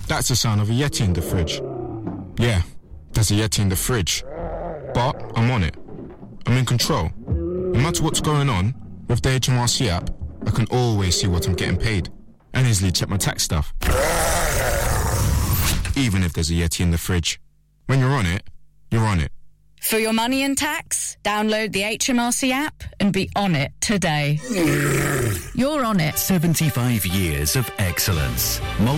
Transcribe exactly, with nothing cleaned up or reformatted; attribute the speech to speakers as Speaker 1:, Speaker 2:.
Speaker 1: That's the sound of a Yeti in the fridge. Yeah, there's a Yeti in the fridge. But I'm on it. I'm in control. No matter what's going on, with the H M R C app, I can always see what I'm getting paid and easily check my tax stuff. Even if there's a Yeti in the fridge. When you're on it, you're on it.
Speaker 2: For your money and tax, download the H M R C app and be on it today. You're on it.
Speaker 3: seventy-five years of excellence.